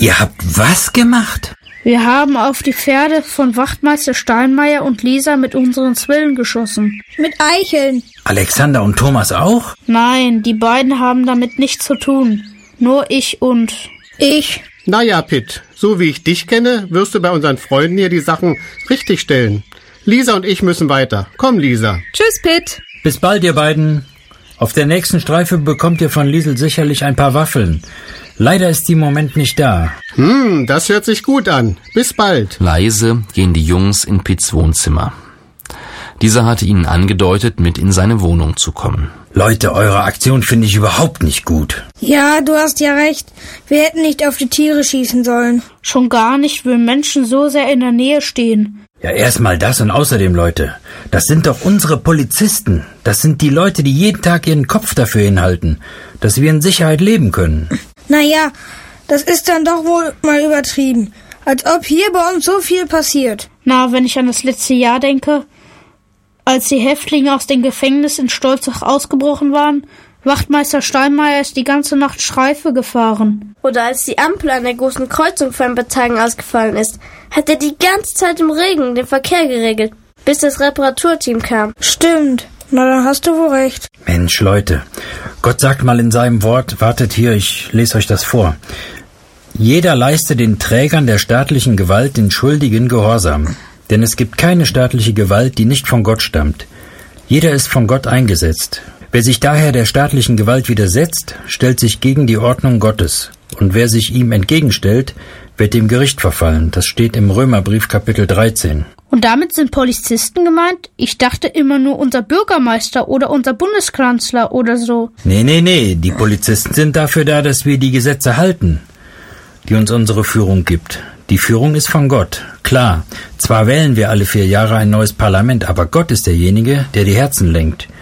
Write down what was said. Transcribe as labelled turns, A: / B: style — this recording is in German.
A: Ihr habt was gemacht?
B: Wir haben auf die Pferde von Wachtmeister Steinmeier und Lisa mit unseren Zwillen geschossen.
C: Mit Eicheln.
A: Alexander und Thomas auch?
B: Nein, die beiden haben damit nichts zu tun. Nur ich und...
C: Ich.
D: Naja, Pitt, so wie ich dich kenne, wirst du bei unseren Freunden hier die Sachen richtig stellen. Lisa und ich müssen weiter. Komm, Lisa.
E: Tschüss, Pitt.
A: Bis bald, ihr beiden. Auf der nächsten Streife bekommt ihr von Liesel sicherlich ein paar Waffeln. Leider ist die im Moment nicht da.
D: Das hört sich gut an. Bis bald.
F: Leise gehen die Jungs in Pitts Wohnzimmer. Dieser hatte ihnen angedeutet, mit in seine Wohnung zu kommen.
A: Leute, eure Aktion finde ich überhaupt nicht gut.
C: Ja, du hast ja recht. Wir hätten nicht auf die Tiere schießen sollen.
B: Schon gar nicht, wenn Menschen so sehr in der Nähe stehen.
A: Ja, erstmal das und außerdem, Leute, das sind doch unsere Polizisten. Das sind die Leute, die jeden Tag ihren Kopf dafür hinhalten, dass wir in Sicherheit leben können.
C: Naja, das ist dann doch wohl mal übertrieben. Als ob hier bei uns so viel passiert.
B: Na, wenn ich an das letzte Jahr denke, als die Häftlinge aus dem Gefängnis in Stolzach ausgebrochen waren, Wachtmeister Steinmeier ist die ganze Nacht Streife gefahren.
G: Oder als die Ampel an der großen Kreuzung für ein paar Tagen ausgefallen ist, hat er die ganze Zeit im Regen den Verkehr geregelt, bis das Reparaturteam kam.
C: Stimmt. Na, dann hast du wohl recht.
A: Mensch, Leute, Gott sagt mal in seinem Wort, wartet hier, ich lese euch das vor. Jeder leiste den Trägern der staatlichen Gewalt den schuldigen Gehorsam. Denn es gibt keine staatliche Gewalt, die nicht von Gott stammt. Jeder ist von Gott eingesetzt. Wer sich daher der staatlichen Gewalt widersetzt, stellt sich gegen die Ordnung Gottes. Und wer sich ihm entgegenstellt, wird dem Gericht verfallen. Das steht im Römerbrief Kapitel 13.
B: Und damit sind Polizisten gemeint? Ich dachte immer nur unser Bürgermeister oder unser Bundeskanzler oder so.
A: Nee, die Polizisten sind dafür da, dass wir die Gesetze halten, die uns unsere Führung gibt. Die Führung ist von Gott. Klar, zwar wählen wir alle 4 Jahre ein neues Parlament, aber Gott ist derjenige, der die Herzen lenkt.